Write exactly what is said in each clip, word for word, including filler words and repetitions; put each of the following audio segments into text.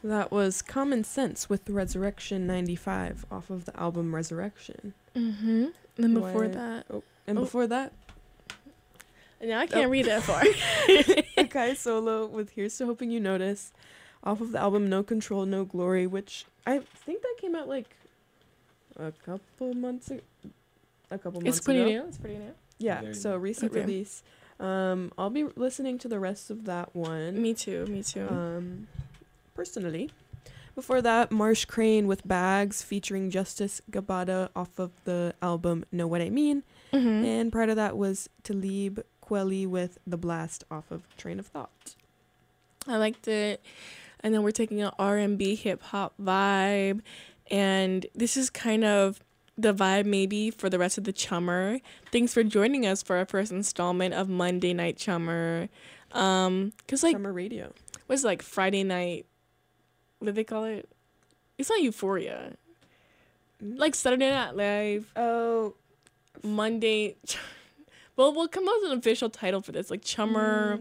That was Common Sense with Resurrection ninety-five off of the album Resurrection. Mm-hmm. And then before What? that... Oh, and Oh. before that, Now I can't Oh. read that far. Akai Solo with Here's to Hoping You Notice off of the album No Control, No Glory, which I think that came out like a couple months ago. A couple months It's pretty ago. new. It's pretty new. Yeah, Very so new. recent Okay. release. Um, I'll be listening to the rest of that one. Me too. Me too. Um, personally. Before that, Marsh Crane with Bags featuring Justice Gabata off of the album Know What I Mean. mm-hmm. And prior to that was Talib Kweli with The Blast off of Train of Thought. I liked it. And then we're taking an R and B hip hop vibe. And this is kind of the vibe maybe for the rest of the Chummer. Thanks for joining us for our first installment of Monday Night Chummer. Um, cause like, Summer Radio. what's it, like Friday night? What do they call it? It's not Euphoria. Like Saturday Night Live, Oh, Monday. Well, we'll come up with an official title for this, like Chummer. mm,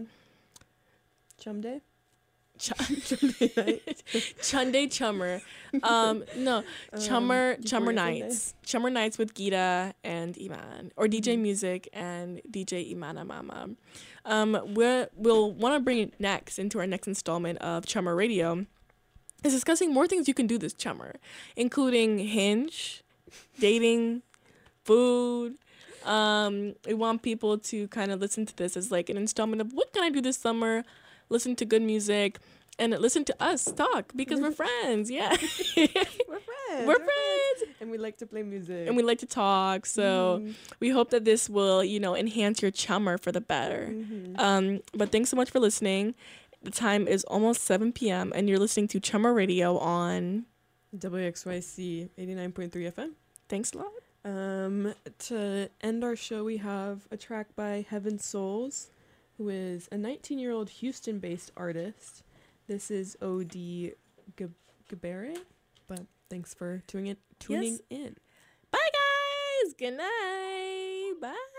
Chum Day? Ch- Chum Day night. Chunday Chummer. Um, no, Chummer Um, Chummer Euphoria Nights. Chummer Nights with Gita and Iman, or D J Mhm. Music and D J Imana Mama. Um, we're, we'll want to bring it next into our next installment of Chummer Radio. Is discussing more things you can do this Chummer, including Hinge, dating, food. Um, we want people to kind of listen to this as like an installment of what can I do this summer, listen to good music, and listen to us talk because we're friends. Yeah. We're friends. We're friends. And we like to play music. And we like to talk. So Mhm. we hope that this will, you know, enhance your Chummer for the better. Mhm. Um, but thanks so much for listening. The time is almost seven p.m. and you're listening to Chummer Radio on... W X Y C eighty-nine point three F M. Thanks a lot. Um, to end our show, we have a track by Heaven Souls, who is a nineteen-year-old Houston-based artist. This is O D Gab- Gabere, but thanks for tuning in. Tuning Yes. in. Bye, guys. Good night. Bye.